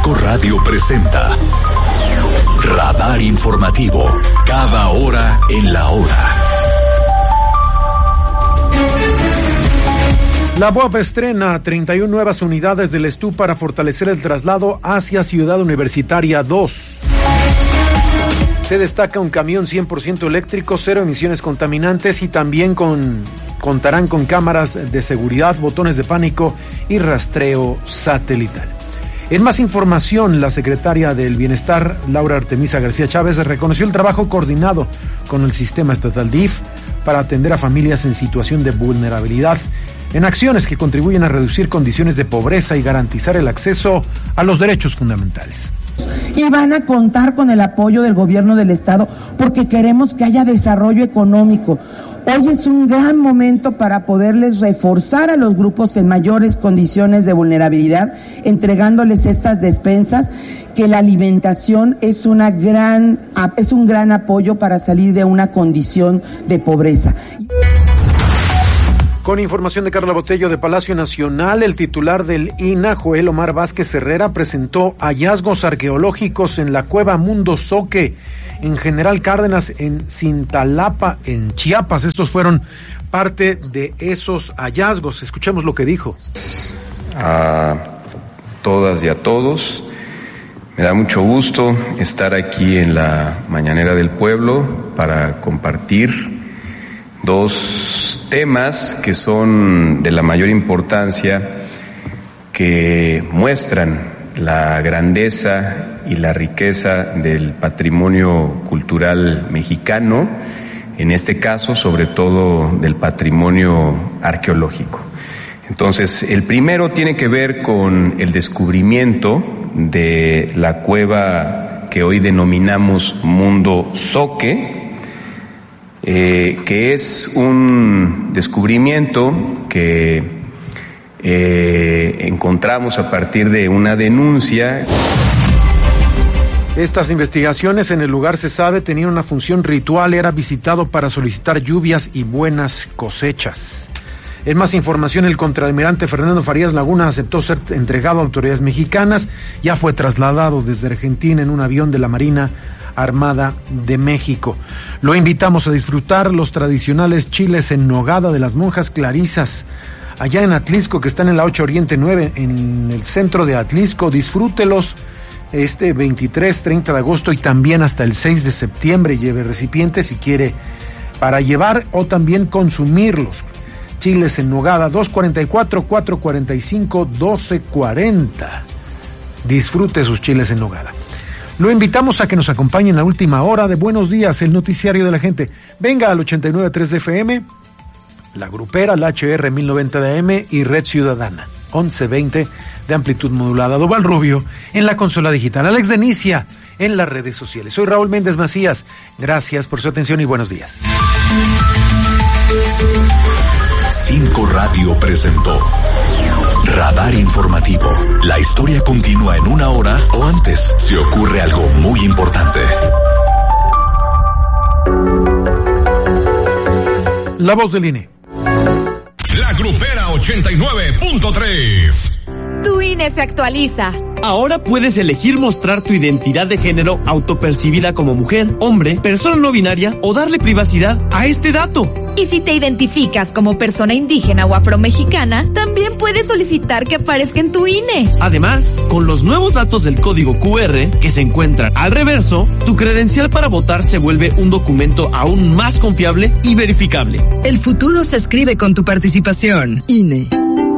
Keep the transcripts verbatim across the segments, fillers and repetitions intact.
Cinco Radio presenta Radar Informativo, cada hora en la hora. La B U A P estrena treinta y una nuevas unidades del ESTU para fortalecer el traslado hacia Ciudad Universitaria dos. Se destaca un camión cien por ciento eléctrico, cero emisiones contaminantes y también con, contarán con cámaras de seguridad, botones de pánico y rastreo satelital. En más información, la secretaria del Bienestar, Laura Artemisa García Chávez, reconoció el trabajo coordinado con el sistema estatal D I F para atender a familias en situación de vulnerabilidad, en acciones que contribuyen a reducir condiciones de pobreza y garantizar el acceso a los derechos fundamentales. Y van a contar con el apoyo del gobierno del estado porque queremos que haya desarrollo económico. Hoy es un gran momento para poderles reforzar a los grupos en mayores condiciones de vulnerabilidad, entregándoles estas despensas, que la alimentación es una gran, es un gran apoyo para salir de una condición de pobreza. Con información de Carla Botello de Palacio Nacional, el titular del I N A H, Joel Omar Vázquez Herrera, presentó hallazgos arqueológicos en la cueva Mundo Zoque, en General Cárdenas, en Cintalapa, en Chiapas. Estos fueron parte de esos hallazgos. Escuchemos lo que dijo. A todas y a todos, me da mucho gusto estar aquí en la Mañanera del Pueblo para compartir dos temas que son de la mayor importancia, que muestran la grandeza y la riqueza del patrimonio cultural mexicano, en este caso sobre todo del patrimonio arqueológico. Entonces, el primero tiene que ver con el descubrimiento de la cueva que hoy denominamos Mundo Zoque, Eh, que es un descubrimiento que eh, encontramos a partir de una denuncia. Estas investigaciones en el lugar, se sabe, tenían una función ritual, era visitado para solicitar lluvias y buenas cosechas. En más información, el contraalmirante Fernando Farías Laguna aceptó ser entregado a autoridades mexicanas, ya fue trasladado desde Argentina en un avión de la Marina Armada de México. Lo invitamos a disfrutar los tradicionales chiles en nogada de las monjas clarisas, allá en Atlisco, que están en la ocho Oriente nueve, en el centro de Atlisco. Disfrútelos este veintitrés, treinta de agosto y también hasta el seis de septiembre. Lleve recipientes si quiere para llevar o también consumirlos. Chiles en nogada, dos cuarenta y cuatro, cuatro cuarenta y cinco, doce cuarenta. Disfrute sus chiles en nogada. Lo invitamos a que nos acompañe en la última hora de Buenos Días, el noticiario de la gente. Venga al ochenta y nueve punto tres de F M, La Grupera, la H R mil noventa de A M y Red Ciudadana, once veinte de amplitud modulada. Doval Rubio en la consola digital. Alex Denicia en las redes sociales. Soy Raúl Méndez Macías. Gracias por su atención y buenos días. Cinco Radio presentó Radar Informativo. La historia continúa en una hora o antes si ocurre algo muy importante. La voz del I N E. La Grupera ochenta y nueve punto tres. Tu I N E se actualiza. Ahora puedes elegir mostrar tu identidad de género autopercibida como mujer, hombre, persona no binaria o darle privacidad a este dato. Y si te identificas como persona indígena o afromexicana, también puedes solicitar que aparezca en tu I N E. Además, con los nuevos datos del código Q R que se encuentran al reverso, tu credencial para votar se vuelve un documento aún más confiable y verificable. El futuro se escribe con tu participación. I N E.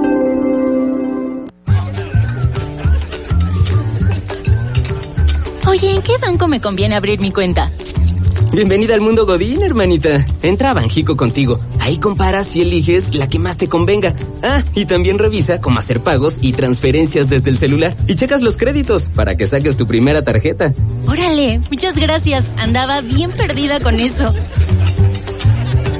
Oye, ¿en qué banco me conviene abrir mi cuenta? Bienvenida al mundo Godín, hermanita. Entra a Banjico Contigo. Ahí comparas y eliges la que más te convenga. Ah, y también revisa cómo hacer pagos y transferencias desde el celular. Y checas los créditos para que saques tu primera tarjeta. Órale, muchas gracias. Andaba bien perdida con eso.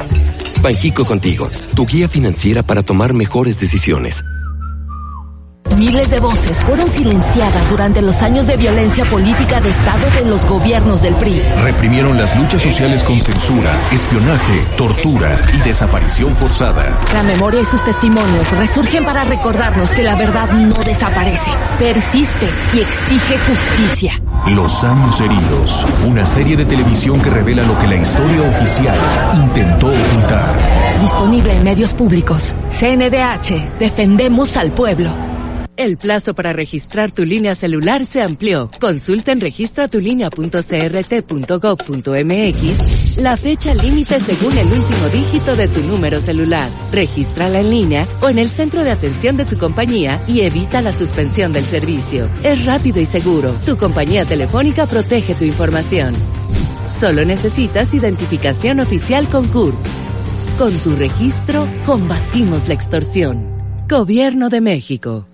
Banjico Contigo, tu guía financiera para tomar mejores decisiones. Miles de voces fueron silenciadas durante los años de violencia política de Estado de los gobiernos del P R I. Reprimieron las luchas sociales con censura, espionaje, tortura y desaparición forzada. La memoria y sus testimonios resurgen para recordarnos que la verdad no desaparece, persiste y exige justicia. Los años heridos, una serie de televisión que revela lo que la historia oficial intentó ocultar. Disponible en medios públicos. C N D H, defendemos al pueblo. El plazo para registrar tu línea celular se amplió. Consulta en registra tu línea punto c r t punto gov punto m x la fecha límite según el último dígito de tu número celular. Regístrala en línea o en el centro de atención de tu compañía y evita la suspensión del servicio. Es rápido y seguro. Tu compañía telefónica protege tu información. Solo necesitas identificación oficial con C U R P. Con tu registro, combatimos la extorsión. Gobierno de México.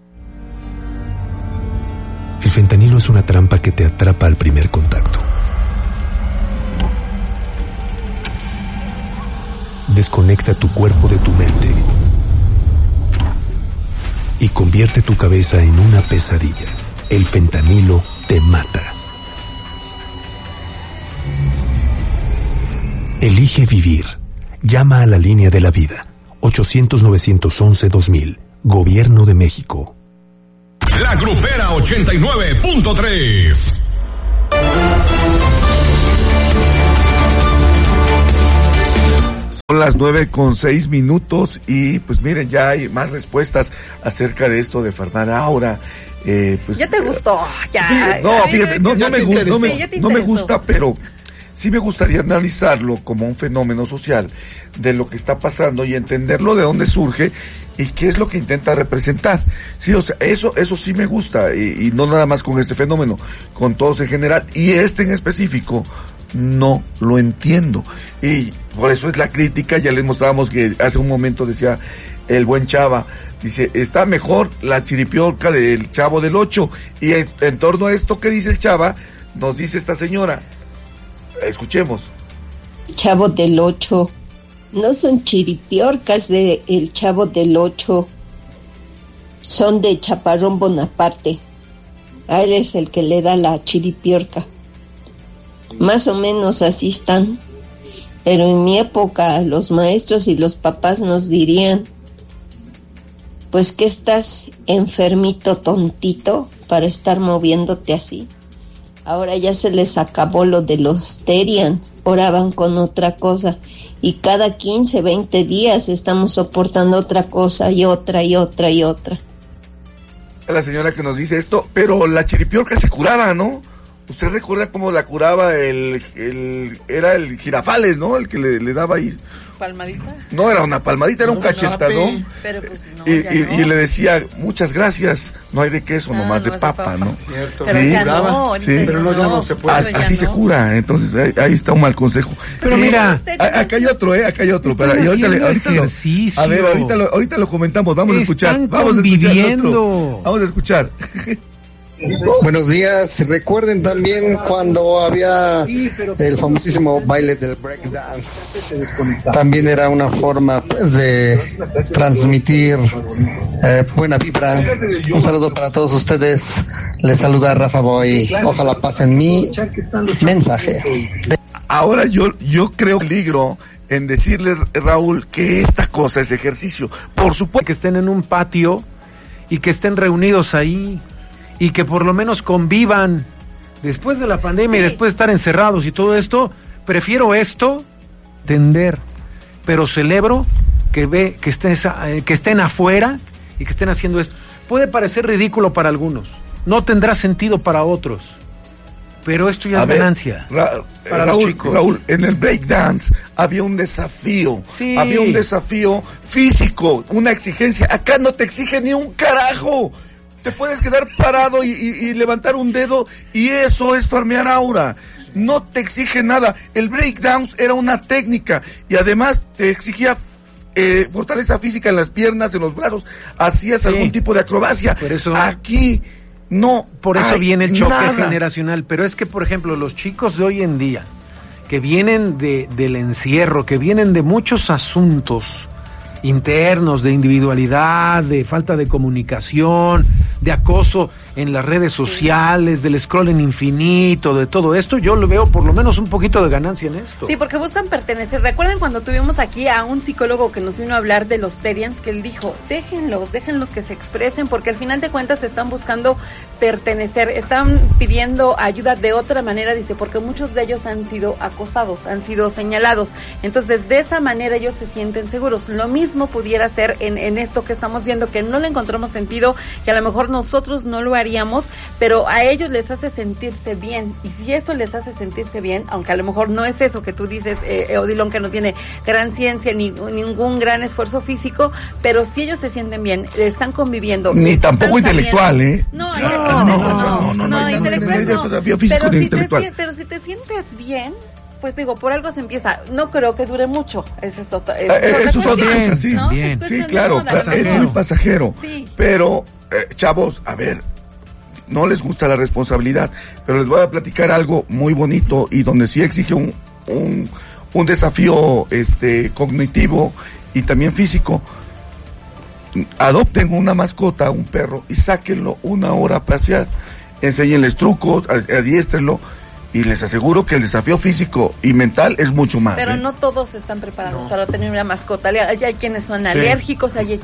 El fentanilo es una trampa que te atrapa al primer contacto. Desconecta tu cuerpo de tu mente y convierte tu cabeza en una pesadilla. El fentanilo te mata. Elige vivir. Llama a la línea de la vida. ochocientos, novecientos once, dos mil. Gobierno de México. La Grupera ochenta y nueve punto tres. Son las nueve con seis minutos y pues miren, ya hay más respuestas acerca de esto de Farmar Aura. Eh, pues, ya te gustó, ya. Fíjate, no, fíjate, no, no, me, gu- no, me, sí, no me gusta, pero sí me gustaría analizarlo como un fenómeno social de lo que está pasando y entenderlo de dónde surge y qué es lo que intenta representar. Sí, o sea, eso, eso sí me gusta y, y no nada más con este fenómeno, con todos en general y este en específico no lo entiendo y por eso es la crítica. Ya les mostrábamos que hace un momento decía el buen Chava, dice, está mejor la chiripiorca del Chavo del Ocho y en, en torno a esto que dice el Chava, nos dice esta señora. Escuchemos. Chavo del Ocho. No son chiripiorcas de el Chavo del Ocho. Son de Chaparrón Bonaparte. A él es el que le da la chiripiorca. Más o menos así están. Pero en mi época los maestros y los papás nos dirían, pues que estás enfermito, tontito, para estar moviéndote así. Ahora ya se les acabó lo de los Terian, ahora van con otra cosa y cada quince, veinte días estamos soportando otra cosa y otra y otra y otra. La señora que nos dice esto, pero la chiripiorca se curaba, ¿no? ¿Usted recuerda cómo la curaba el, el era el Girafales, ¿no? El que le, le daba ahí. ¿Palmadita? No, era una palmadita, era no, un cachetadón. Pero pues no, y, y, no. y le decía, muchas gracias, no hay de queso, ah, nomás no de papa, ¿no? Cierto. Pero sí, ya no, sí. Pero no, ya no se puede. Así, así se cura, entonces ahí, ahí está un mal consejo. Pero y, mira, a, acá hay otro, eh, acá hay otro. Pero, y ahorita, le, ahorita lo, a ver, ahorita lo, ahorita lo comentamos, vamos a escuchar. Vamos a escuchar otro. Vamos a escuchar. Buenos días. Recuerden también cuando había el famosísimo baile del breakdance. También era una forma pues, de transmitir eh, buena vibra. Un saludo para todos ustedes. Les saluda Rafa Boy. Ojalá pasen mi mensaje. Ahora yo yo creo peligro en decirles, Raúl, que esta cosa es ejercicio. Por supuesto que estén en un patio y que estén reunidos ahí. Y que por lo menos convivan después de la pandemia sí. Y después de estar encerrados y todo esto, prefiero esto, tender, pero celebro que ve que estén, que estén afuera y que estén haciendo esto. Puede parecer ridículo para algunos, no tendrá sentido para otros, pero esto ya A es ver, ganancia. Ra- para Raúl, los chicos. Raúl, en el breakdance había un desafío, sí. había un desafío físico, una exigencia. Acá no te exige ni un carajo. Te puedes quedar parado y, y, y levantar un dedo y eso es farmear aura. No te exige nada. El breakdance era una técnica y además te exigía eh, fortaleza física en las piernas, en los brazos. Hacías sí. algún tipo de acrobacia. Por eso, aquí no. Por eso viene el choque nada. generacional. Pero es que, por ejemplo, los chicos de hoy en día, que vienen de, del encierro, que vienen de muchos asuntos internos, de individualidad, de falta de comunicación, de acoso en las redes sociales, del scrolling infinito, de todo esto, yo lo veo por lo menos un poquito de ganancia en esto. Sí, porque buscan pertenecer. ¿Recuerdan cuando tuvimos aquí a un psicólogo que nos vino a hablar de los Terians, que él dijo, déjenlos, déjenlos que se expresen, porque al final de cuentas están buscando pertenecer, están pidiendo ayuda de otra manera, dice, porque muchos de ellos han sido acosados, han sido señalados. Entonces, de esa manera ellos se sienten seguros. Lo mismo pudiera ser en, en esto que estamos viendo, que no le encontramos sentido, que a lo mejor nosotros no lo haríamos, pero a ellos les hace sentirse bien. Y si eso les hace sentirse bien, aunque a lo mejor no es eso que tú dices, eh, Odilon, que no tiene gran ciencia ni ningún gran esfuerzo físico, pero si ellos se sienten bien, están conviviendo. Ni tampoco intelectual, ¿eh? No, no, no, no, no, no, intelectual no. Desafío físico ni intelectual. Pero si te sientes bien, pues digo, por algo se empieza. No creo que dure mucho. Es esto, es eh, eso es otra cosa, sí. ¿no? Bien. Sí, claro, claro, es muy pasajero. Sí. Pero, eh, chavos, a ver, no les gusta la responsabilidad, pero les voy a platicar algo muy bonito y donde sí exige un, un, un desafío este cognitivo y también físico. Adopten una mascota, un perro, y sáquenlo una hora a pasear. Enséñenles trucos, adiéstrenlo. Y les aseguro que el desafío físico y mental es mucho más. Pero ¿eh? no todos están preparados no. para tener una mascota. Hay, hay quienes son sí. alérgicos, hay